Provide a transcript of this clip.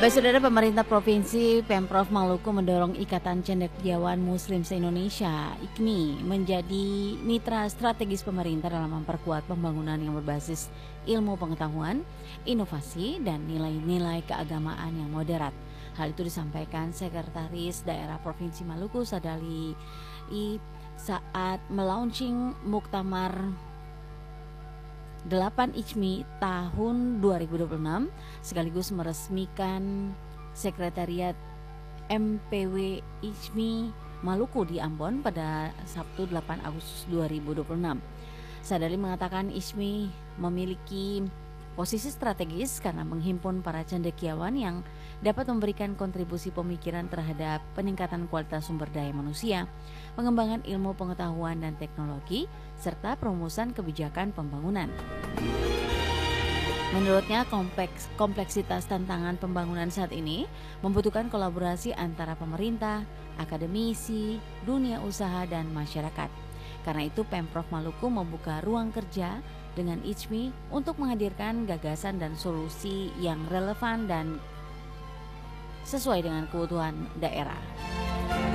Baik saudara, pemerintah provinsi Pemprov Maluku mendorong Ikatan Cendekiawan Muslim se-Indonesia (IKMI) menjadi mitra strategis pemerintah dalam memperkuat pembangunan yang berbasis ilmu pengetahuan, inovasi, dan nilai-nilai keagamaan yang moderat. Hal itu disampaikan Sekretaris Daerah Provinsi Maluku Sadali saat melaunching Muktamar 8 IKMI tahun 2026 sekaligus meresmikan Sekretariat MPW IKMI Maluku di Ambon pada Sabtu 8 Agustus 2026. Sadali mengatakan IKMI memiliki posisi strategis karena menghimpun para cendekiawan yang dapat memberikan kontribusi pemikiran terhadap peningkatan kualitas sumber daya manusia, pengembangan ilmu pengetahuan dan teknologi, serta perumusan kebijakan pembangunan. Menurutnya, kompleksitas tantangan pembangunan saat ini membutuhkan kolaborasi antara pemerintah, akademisi, dunia usaha, dan masyarakat. Karena itu, Pemprov Maluku membuka ruang kerja dengan IKMI untuk menghadirkan gagasan dan solusi yang relevan dan sesuai dengan kebutuhan daerah.